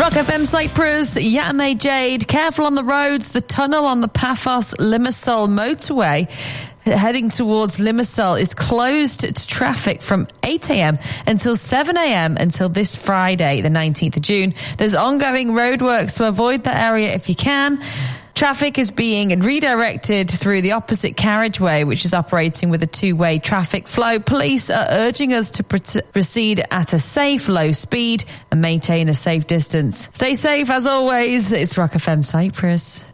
Rock FM Cyprus, Yatame Jade, careful on the roads. The tunnel on the Paphos Limassol motorway heading towards Limassol is closed to traffic from 8 a.m. until 7 a.m. until this Friday, the 19th of June. There's ongoing roadworks, so avoid that area if you can. Traffic is being redirected through the opposite carriageway, which is operating with a two-way traffic flow. Police are urging us to proceed at a safe, low speed and maintain a safe distance. Stay safe as always. It's Rock FM Cyprus.